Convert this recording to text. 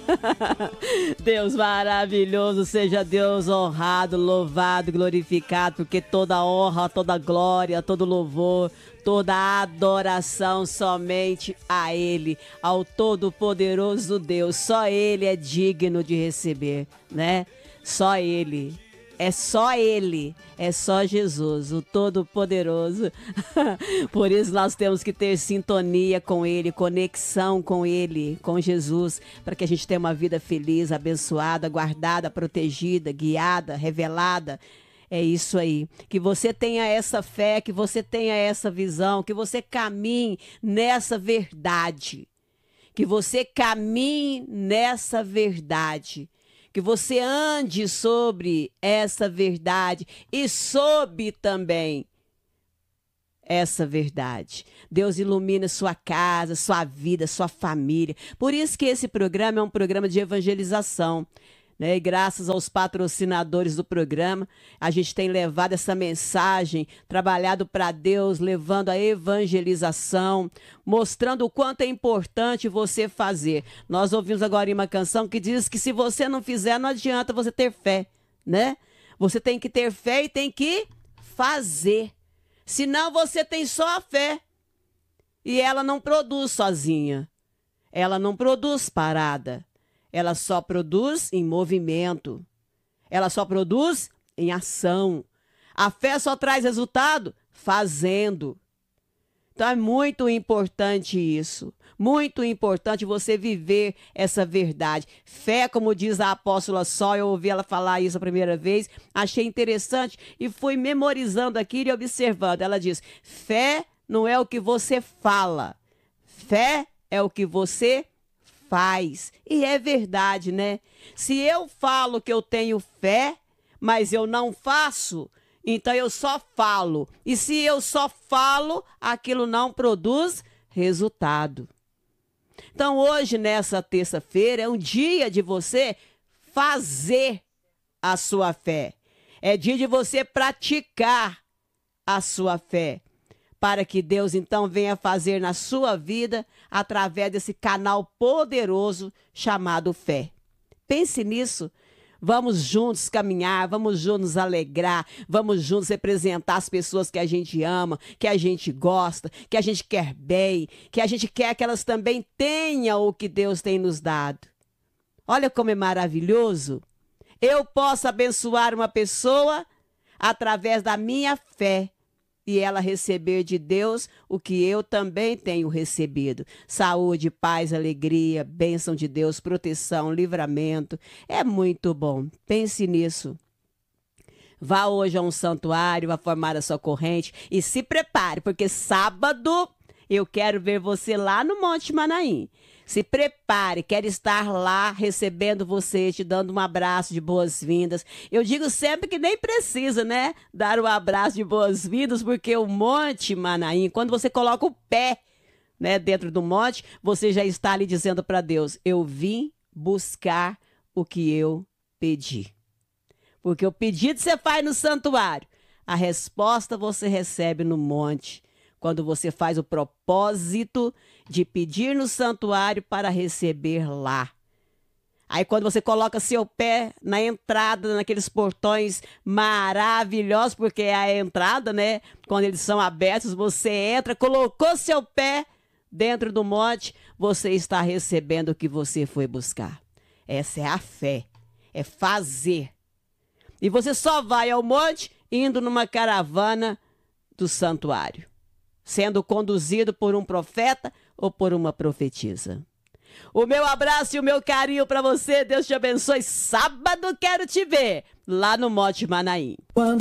Deus maravilhoso, seja Deus honrado, louvado, glorificado, porque toda honra, toda glória, todo louvor, toda adoração somente a Ele, ao Todo-Poderoso Deus. Só Ele é digno de receber, né? Só Ele. É só Ele, é só Jesus, o Todo-Poderoso. Por isso nós temos que ter sintonia com Ele, conexão com Ele, com Jesus, para que a gente tenha uma vida feliz, abençoada, guardada, protegida, guiada, revelada. É isso aí. Que você tenha essa fé, que você tenha essa visão, que você caminhe nessa verdade. Que você caminhe nessa verdade. Que você ande sobre essa verdade e sob também essa verdade. Deus ilumina sua casa, sua vida, sua família. Por isso que esse programa é um programa de evangelização, né? E graças aos patrocinadores do programa, a gente tem levado essa mensagem, trabalhado para Deus, levando a evangelização, mostrando o quanto é importante você fazer. Nós ouvimos agora uma canção que diz que se você não fizer, não adianta você ter fé, né? Você tem que ter fé e tem que fazer. Senão você tem só a fé. E ela não produz sozinha. Ela não produz parada. Ela só produz em movimento. Ela só produz em ação. A fé só traz resultado fazendo. Então é muito importante isso. Muito importante você viver essa verdade. Fé, como diz a apóstola Sol, eu ouvi ela falar isso a primeira vez, achei interessante e fui memorizando aqui e observando. Ela diz, fé não é o que você fala. Fé é o que você faz. E é verdade, né? Se eu falo que eu tenho fé, mas eu não faço, então eu só falo. E se eu só falo, aquilo não produz resultado. Então hoje, nessa terça-feira, é um dia de você fazer a sua fé. É dia de você praticar a sua fé. Para que Deus, então, venha fazer na sua vida através desse canal poderoso chamado fé. Pense nisso. Vamos juntos caminhar, vamos juntos nos alegrar, vamos juntos representar as pessoas que a gente ama, que a gente gosta, que a gente quer bem, que a gente quer que elas também tenham o que Deus tem nos dado. Olha como é maravilhoso. Eu posso abençoar uma pessoa através da minha fé. E ela receber de Deus o que eu também tenho recebido. Saúde, paz, alegria, bênção de Deus, proteção, livramento. É muito bom. Pense nisso. Vá hoje a um santuário, a formar a sua corrente e se prepare, porque sábado eu quero ver você lá no Monte Manaim. Se prepare, quero estar lá recebendo você, te dando um abraço de boas-vindas. Eu digo sempre que nem precisa, né, dar um abraço de boas-vindas, porque o Monte Manaim, quando você coloca o pé, né, dentro do monte, você já está ali dizendo para Deus, eu vim buscar o que eu pedi. Porque o pedido você faz no santuário, a resposta você recebe no monte. Quando você faz o propósito de pedir no santuário para receber lá. Aí quando você coloca seu pé na entrada, naqueles portões maravilhosos, porque é a entrada, né? Quando eles são abertos, você entra, colocou seu pé dentro do monte, você está recebendo o que você foi buscar. Essa é a fé, é fazer. E você só vai ao monte indo numa caravana do santuário, sendo conduzido por um profeta ou por uma profetisa. O meu abraço e o meu carinho para você. Deus te abençoe. Sábado quero te ver lá no Monte Manaim.